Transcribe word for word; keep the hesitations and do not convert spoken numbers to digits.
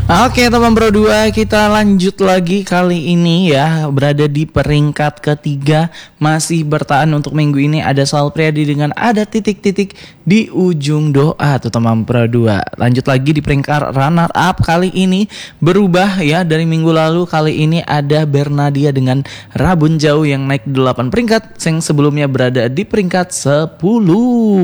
Oke teman Pro dua, kita lanjut lagi kali ini ya, berada di peringkat ketiga, masih bertahan untuk minggu ini. Ada Sal Priadi dengan ada titik-titik di ujung doa tuh teman Pro dua. Lanjut lagi di peringkat runner up, kali ini berubah ya dari minggu lalu. Kali ini ada Bernadia dengan Rabun Jauh yang naik delapan peringkat, yang sebelumnya berada di peringkat sepuluh.